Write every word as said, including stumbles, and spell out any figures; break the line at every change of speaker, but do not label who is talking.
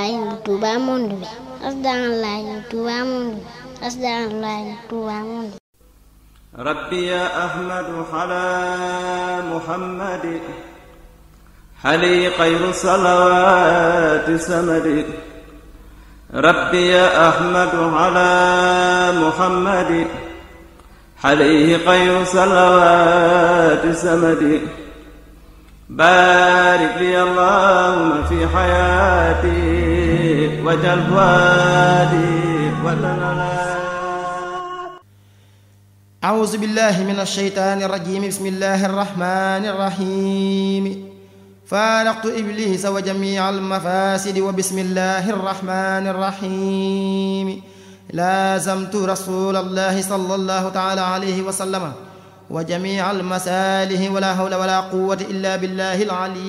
Touba monde bi asalaamaaleykum Touba monde bi asalaamaaleykum Touba monde bi.
rabbi ya ahmadu ala muhammadi hali xayru salawaati samadi. rabbi ya ahmadu ala muhammadi hali xayru salawaati samadi. baarik li allahumma fi hayaati wajal waadi watanala.
أعوذ بالله من الشيطان الرجيم بسم الله الرحمن الرحيم فارقت إبليس وجميع المفاسد وبسم الله الرحمن الرحيم لازمت رسول الله صلى الله تعالى عليه وسلم وجميع المساله ولا حول ولا قوة إلا بالله العلي